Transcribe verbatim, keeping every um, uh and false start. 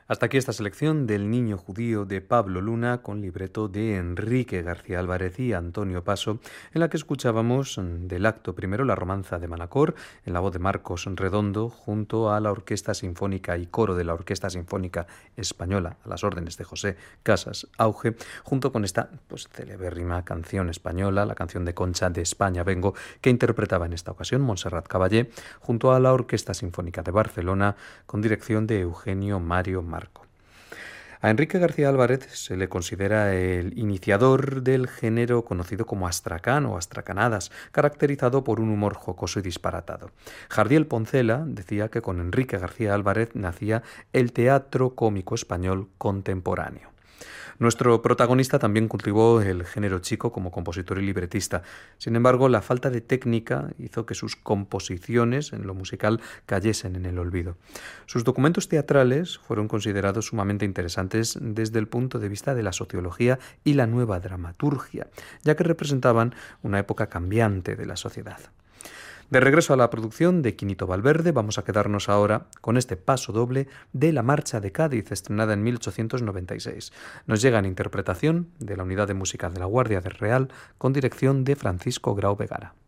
Hasta aquí esta selección del Niño Judío de Pablo Luna con libreto de Enrique García Álvarez y Antonio Paso, en la que escuchábamos del acto primero la romanza de Manacor en la voz de Marcos Redondo junto a la Orquesta Sinfónica y Coro de la Orquesta Sinfónica Española a las órdenes de José Casas Auge, junto con esta pues celebérrima canción española, la canción de Concha de España Vengo, que interpretaba en esta ocasión Montserrat Caballé junto a la Orquesta Sinfónica de Barcelona con dirección de Eugenio Mario Marco. A Enrique García Álvarez se le considera el iniciador del género conocido como astracán o astracanadas, caracterizado por un humor jocoso y disparatado. Jardiel Poncela decía que con Enrique García Álvarez nacía el teatro cómico español contemporáneo. Nuestro protagonista también cultivó el género chico como compositor y libretista. Sin embargo, la falta de técnica hizo que sus composiciones en lo musical cayesen en el olvido. Sus documentos teatrales fueron considerados sumamente interesantes desde el punto de vista de la sociología y la nueva dramaturgia, ya que representaban una época cambiante de la sociedad. De regreso a la producción de Quinito Valverde, vamos a quedarnos ahora con este paso doble de La Marcha de Cádiz, estrenada en mil ochocientos noventa y seis. Nos llega en interpretación de la Unidad de Música de la Guardia del Real, con dirección de Francisco Grau Vegara.